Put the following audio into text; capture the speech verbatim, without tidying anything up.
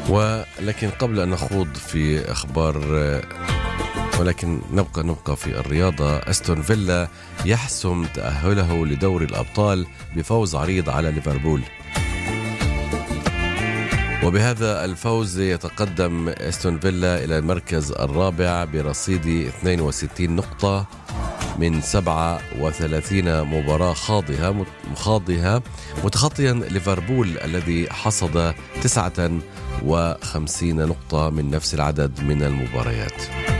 ولكن قبل أن نخوض في أخبار، ولكن نبقى نبقى في الرياضة. أستون فيلا يحسم تأهله لدور الأبطال بفوز عريض على ليفربول، وبهذا الفوز يتقدم أستون فيلا إلى المركز الرابع برصيد اثنين وستين نقطة من سبعة وثلاثين مباراة خاضها مخاضها، متخطيا ليفربول الذي حصد تسعة وخمسين نقطة من نفس العدد من المباريات.